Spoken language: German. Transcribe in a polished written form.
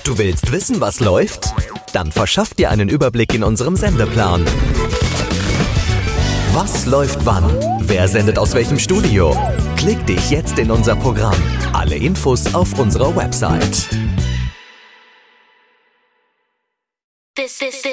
Du willst wissen, was läuft? Dann verschaff dir einen Überblick in unserem Sendeplan. Was läuft wann? Wer sendet aus welchem Studio? Klick dich jetzt in unser Programm. Alle Infos auf unserer Website.